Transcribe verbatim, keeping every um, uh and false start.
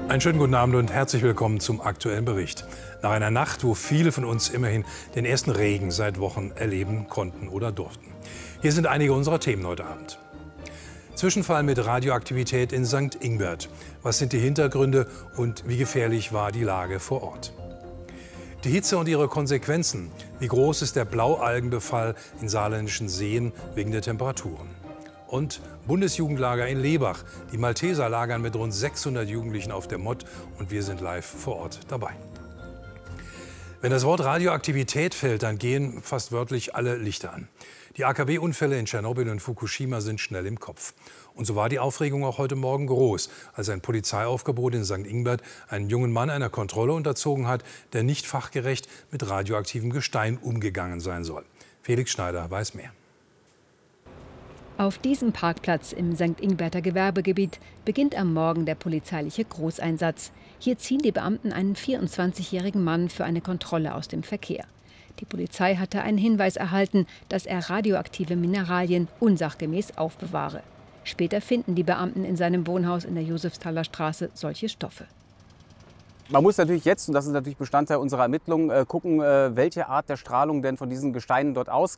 Einen schönen guten Abend und herzlich willkommen zum aktuellen Bericht. Nach einer Nacht, wo viele von uns immerhin den ersten Regen seit Wochen erleben konnten oder durften. Hier sind einige unserer Themen heute Abend. Zwischenfall mit Radioaktivität in Sankt Ingbert. Was sind die Hintergründe und wie gefährlich war die Lage vor Ort? Die Hitze und ihre Konsequenzen. Wie groß ist der Blaualgenbefall in saarländischen Seen wegen der Temperaturen? Und Bundesjugendlager in Lebach. Die Malteser lagern mit rund sechshundert Jugendlichen auf der Mott und wir sind live vor Ort dabei. Wenn das Wort Radioaktivität fällt, dann gehen fast wörtlich alle Lichter an. Die A K W-Unfälle in Tschernobyl und Fukushima sind schnell im Kopf. Und so war die Aufregung auch heute Morgen groß, als ein Polizeiaufgebot in Sankt Ingbert einen jungen Mann einer Kontrolle unterzogen hat, der nicht fachgerecht mit radioaktivem Gestein umgegangen sein soll. Felix Schneider weiß mehr. Auf diesem Parkplatz im Sankt Ingberter Gewerbegebiet beginnt am Morgen der polizeiliche Großeinsatz. Hier ziehen die Beamten einen vierundzwanzigjährigen Mann für eine Kontrolle aus dem Verkehr. Die Polizei hatte einen Hinweis erhalten, dass er radioaktive Mineralien unsachgemäß aufbewahre. Später finden die Beamten in seinem Wohnhaus in der Josefsthaler Straße solche Stoffe. Man muss natürlich jetzt, und das ist natürlich Bestandteil unserer Ermittlungen, gucken, welche Art der Strahlung denn von diesen Gesteinen dort ausgeht.